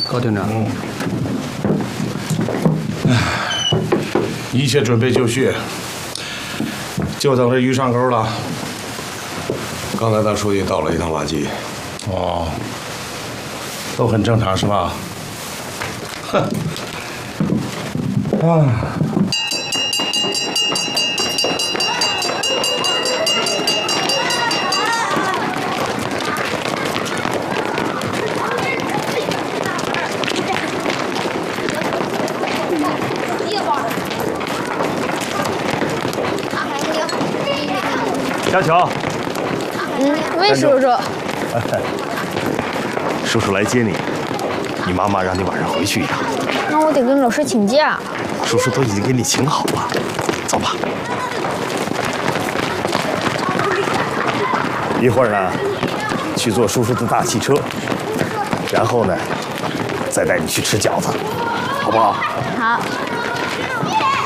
高厅长。 一切准备就绪，就等着鱼上钩了。刚才大书记倒了一趟垃圾。哦，都很正常是吧？哼。啊。 小球， 魏叔叔， 叔叔来接你。你妈妈让你晚上回去一趟。 那我得跟老师请假。 叔叔都已经给你请好了，走吧。一会儿呢，去坐叔叔的大汽车，然后呢，再带你去吃饺子，好不好？ 好。